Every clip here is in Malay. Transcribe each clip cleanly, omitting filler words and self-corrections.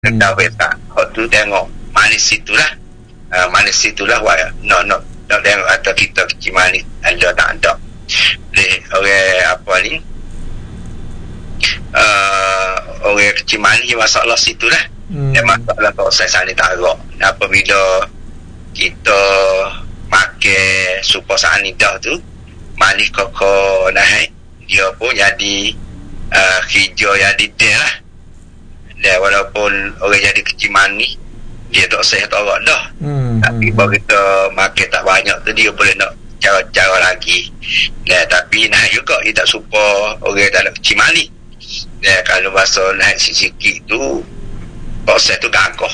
Kedah Wetak. Hak tu tengok manis itulah. Manis itulah nak tengok atau kita kecil manis ada tak ada. Orang apa ni? Orang kecil manis masalah situlah. Dan masalah proses ni tak agak. Apabila kita makan super sanidah tu manis koko naik, dia pun jadi hijau jadi dia lah. Dan walaupun orang jadi kecil manis, dia tak sehat orang dah. Tapi kalau kita makan tak banyak tu, dia boleh nak cara-cara lagi. Tapi naik juga, dia tak suka orang tak ada kecil manis. Kalau masa naik sikit-sikit tu, proses tu gagah.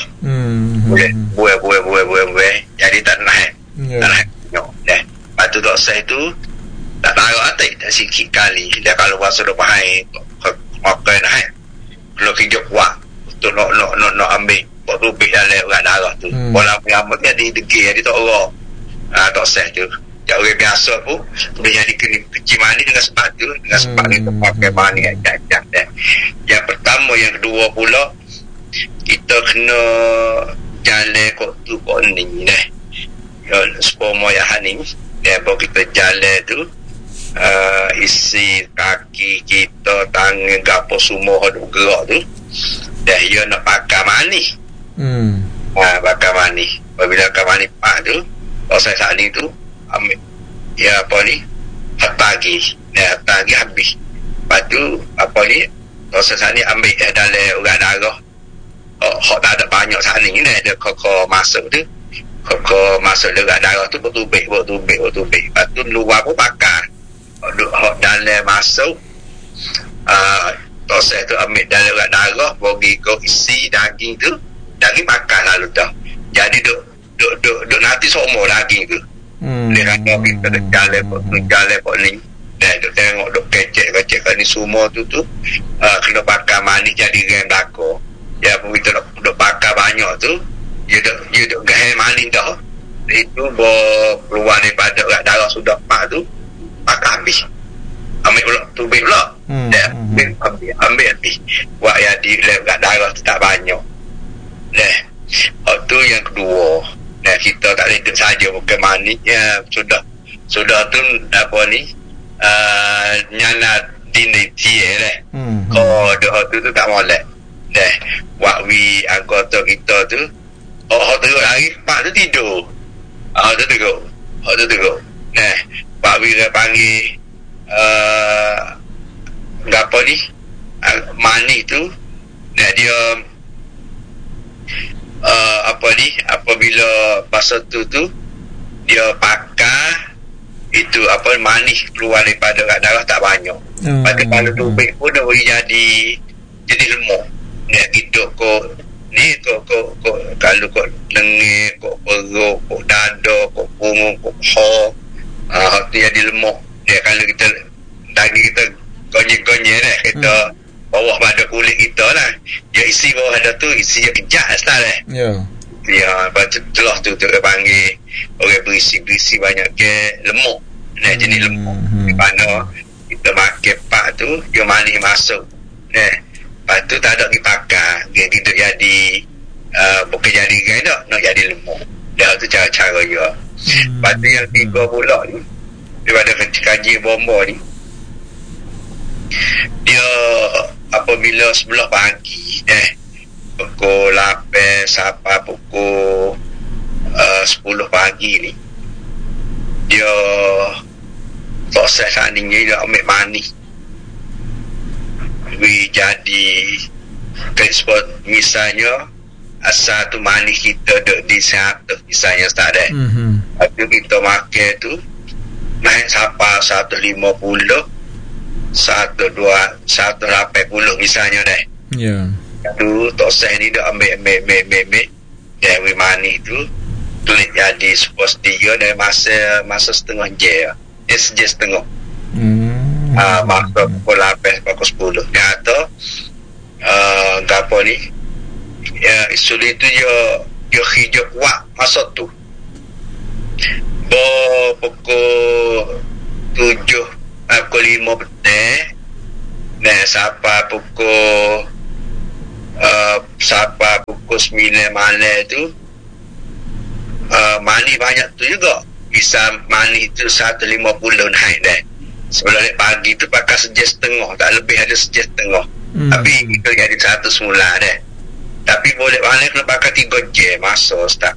Buih. Jadi tak naik. Tak naik. Lepas tu proses tu, tak taruh atas, tak sikit kali. Dan kalau masa dah pahai, makan naik. Kalau kerja kuat, tu nak ambil. Buat rubik dalam urat darah tu. Bola penyambut dia degil, dia tak orang. Tak sah tu. Yang orang biasa pun boleh jadi kecil manis dengan sebab tu. Dengan sebab kita pakai manis ajak-ajak. Yang pertama, yang kedua pula, kita kena jalan kok tu kok ni. Sperma yang ni. Baru kita jalan tu, isi kaki kita, tangan, gapo semua ada gerak tu. Dah dia nak pakai manis. Pakai manis. Apabila pakai manis pak tu, proses saat ni tu ambil ya apa ni hatagi habis. Lepas tu apa ni proses saat ni ambil dalam urat darah. Hak tak ada banyak saat ni ada koko masuk tu. Koko masuk urat darah tu bertubik. Lepas tu luar pun pakai. Hak dalam masuk proses tu ambil dalam urat darah, bagi kau isi daging tu, daging makan lalu dah. Jadi duk nanti semua daging tu. Dia kata kita jalan pot ni. Dan duk tengok duk kecek ni semua tu kena bakar manis jadi rem belakang. Ya kita duk bakar banyak tu, dia duk gahel manis dah. Itu keluar daripada urat darah sudah pak tu, bakar habis. Ambil pula tubik pula. Ambil habis. Buat yang di urat darah tu tak banyak. Tu yang kedua. Kita tak boleh duduk saja bukan manis. Sudah tu apa ni, nyana diniti kalau dah tu tak molek. Buat anggota kita tu, teruk lagi pak tu tidur. Tu teruk. Pak dia panggil apa ni, manis tu. Dia apa ni, apabila masa tu dia pakai itu apa manis keluar daripada darah tak banyak. Pada kalau tubik pun dia boleh jadi lemuk. Dia hidup kok ni kok kalau kok lengan, kok perut, kok dada, kok punggung, kok paha, tu jadi lemuk. Dia kalau kita daging kita gonyek-gonyek kita bawah pada kulit kita lah. Dia isi bawah ada tu, isi dia kejap lah. Ya, baca telah tu dia panggil orang berisi banyak ke lemuk. Jenis lemuk. Di mana kita makan pak tu, dia manis masuk. Lepas tu tak ada dipakai. Dia tidak jadi bukan jadi gaya nak jadi lemuk. Dia tu cara-cara dia. Lepas tu yang tiga pula ni, daripada kaji bomba ni, dia apabila sebelah pagi pukul 8 sampai pukul 10 pagi ni, dia proses saat ni dia ambil manis jadi transport. Misalnya asal tu manis kita duduk di 100 misalnya tak ada. Lepas kita makan tu naik sampai 150, 180 misalnya dah. Tu toseh ni dia ambil dari manis tu tulis jadi suppose dia dari masa setengah jam. SJ setengah. Masa pukul 8 pukul 10. Dia kata gapo ni insulin tu dia hijau kuat masa tu. Pukul 7 pukul 5 petang sampai pukul 9 malam tu mani banyak tu juga. Bisa mani tu 150 naik dah. Sebelum pagi tu pakai 1.5, tak lebih ada 1.5. Tapi kita jadi 1 semula dah. Tapi boleh balik kena pakai 3 jam masuk Ustaz.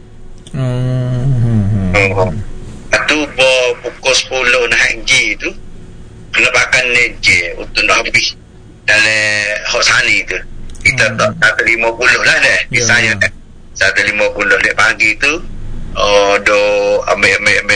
Tu pukul 10 naik G tu kena pakai neje untuk nak habis dalam hot sani tu. Kita tak 150 lah dah. Misalnya 150 dek pagi tu do ambil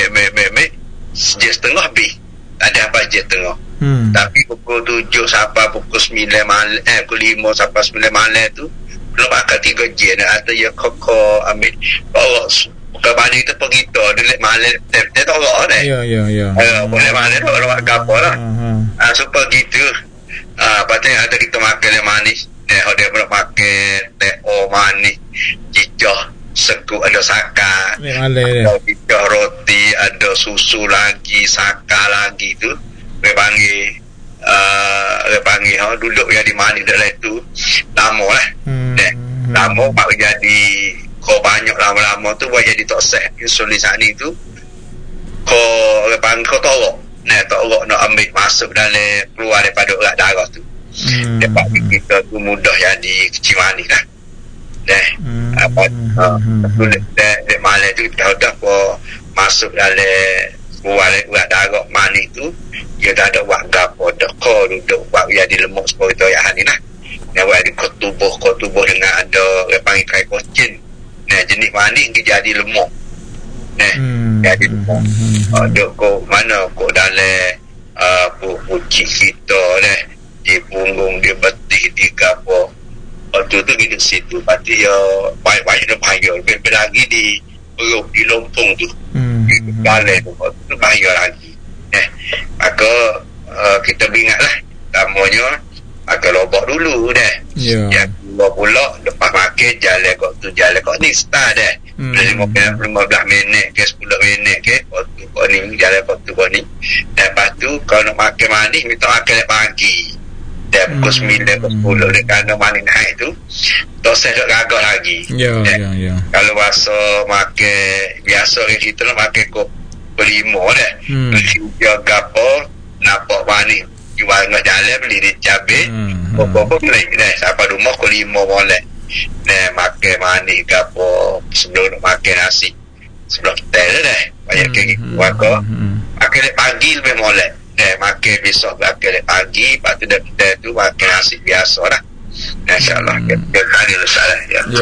1.5 habis. Tak ada apa 1.5. Tapi pukul 7 sampai pukul 9 malam pukul 5 sampai 9 malam tu belum pakai 3 jam atau ya koko ambil bawa ke mana itu pergi tu delik malam dia tak orang dah. Boleh malam tu orang agak apa lah. Supaya gitu patutnya ada kita makan yang manis dia boleh makan manis cicah segu, ada saka, ada cicah roti, ada susu lagi, saka lagi tu dia panggil duduk ya di manis dalam tu lama lah lama pak jadi kau banyak lama-lama tu buat jadi tak set insulisan ni tu kau tolak nak ambil masuk dalam keluar daripada urat darah tu dapat kita tu mudah jadi kecil manis lah dek malam tu kita dah masuk dalam keluar urat darah manis tu dia dah ada buat gapo dah kau duduk buat jadi lemuk seperti tu yang ni lah dia buat ada kau tubuh dengan ada panggil kai kocin jenis manis dia jadi lemuk jadi lemuk duk kau mana kau dalam pucik kita di punggung di betih di gapo tu kita situ pasti baik-baik dia bahaya lebih lagi di perut di lompong tu di dalam tu bahaya lagi maka kita ingatlah tamanya maka lobak dulu yang pula lepas makan jalan kau ni start 15 minit ke 10 minit ke kau ni jalan kau ni lepas tu kau nak makan manis minta makan pagi pukul 9 ke 10 dia kena manis naik tu tak sedap gagak lagi kalau makan biasa kita nak makan kau 5 jaga apa nampak manis jual dengan jalan beli di cabai apa-apa beli sampai rumah kau 5 boleh makan manis ke apa sebelum nak makan nasi sebelum hotel banyak kaki warga makan pagi lebih boleh makan besok makan pagi lepas tu hotel tu makan nasi biasa lah insyaAllah kita kali salah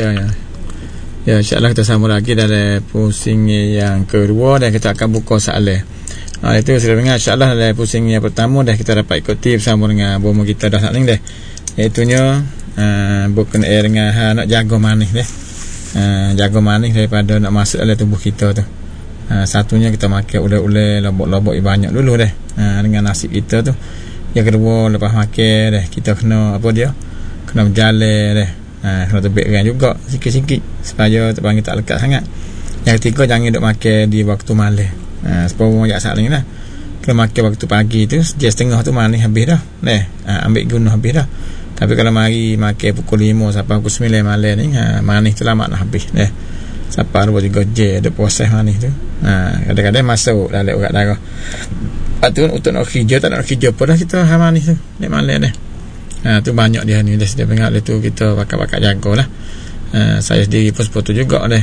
ya insyaAllah kita sambung lagi dalam pusing yang kedua dan kita akan buka soalan itu sudah dengar insyaAllah dalam pusing yang pertama dah kita dapat ikuti bersama dengan bomo kita dah saling iaitunya bukan dengan nak jaga manis jaga manis daripada nak masuk dalam tubuh kita tu satunya kita makan ulai-ulai lobok-lobok banyak dulu dengan nasi kita tu. Yang kedua lepas makan kita kena kena berjalan kena tebikkan juga sikit-sikit supaya terpanggil tak lekat sangat. Yang ketiga jangan duk makan di waktu malam sebab banyak saling lah kena makan waktu pagi tu 7:30 tu manis habis dah ambil guna habis dah. Tapi kalau mari makan pukul 5 sampai pukul 9 malam ni manis tu lama nak habis sampai 2-3 jam ada proses manis tu kadang-kadang masuk dalam urat darah. Lepas tu untuk nak kerja tak nak kerja pun dah kita manis tu ni malam tu banyak dia ni dah sedia dengar tu kita pakai jaga lah. Saya sendiri pun seperti tu juga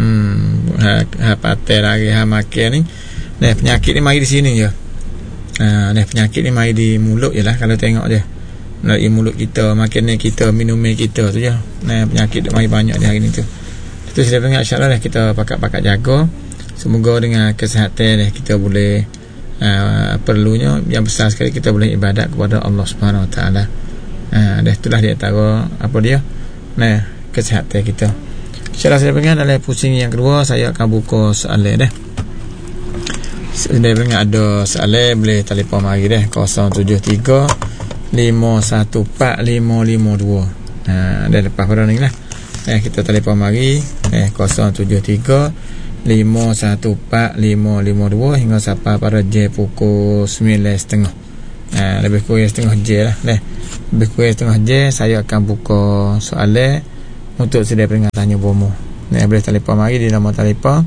patai lagi makan ni penyakit ni mari di sini je penyakit ni mari di mulut je lah kalau tengok dia melalui mulut kita makanan kita minuman kita tu je penyakit mari banyak di hari ni tu. Itu sudah dengar insyaAllah kita pakai jaga semoga dengan kesihatan kita boleh perlunya yang besar sekali kita boleh ibadat kepada Allah Subhanahu Wa Taala. Itulah dia antara kesihatan kita. InsyaAllah saya dengar dalam pusing yang kedua saya akan buka soalan Sudah dengar ada soalan boleh telefon mari 073 514 552 dan lepas pada ni lah kita telefon mari 073 514 552 hingga sampai pada jam pukul 9.30 lebih kurang setengah jam lah lebih kurang setengah jam saya akan buka soalan untuk sedia pendengar tanya bomo. Boleh telefon mari di nombor telefon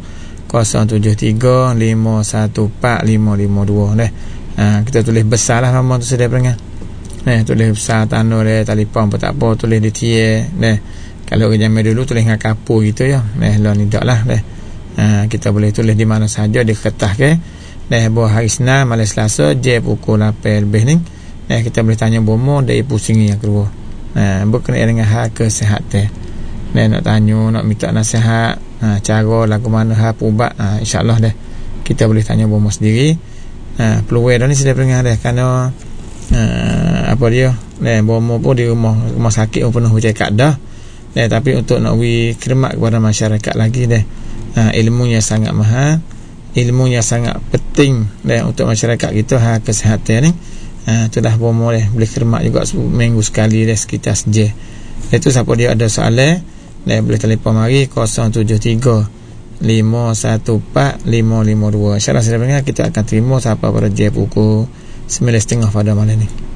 073-514-552. Kita tulis besar lah nombor tu sedia pendengar. Tulis besar tano dia telefon pun tak apa, tulis di tier. Kalau orang zaman dulu tulis dengan kapur gitu ya. Lah ni tak lah. Kita boleh tulis di mana saja di kertas ke. Buat hari Senin, malam Selasa, je pukul 8 lebih ni. Kita boleh tanya bomo dari pusing yang keluar. Berkenaan dengan hal kesihatan. Nak tanya, nak minta nasihat, cara lagu mana hal ubat, insyaAllah kita boleh tanya bomo sendiri. Peluang dah ni sudah peringat kerana apa dia, bomo pun di rumah sakit pun penuh bercakap dah. Tapi untuk nak khidmat kepada masyarakat lagi ilmunya sangat mahal, ilmunya sangat penting untuk masyarakat kita hal kesihatan ni. Itulah bomo boleh khidmat juga minggu sekali sekitar sejam. Itu siapa dia ada soalan boleh telefon mari 073-514-552. InsyaAllah kita akan terima sampai pada jam pukul 9.30 pada malam ni.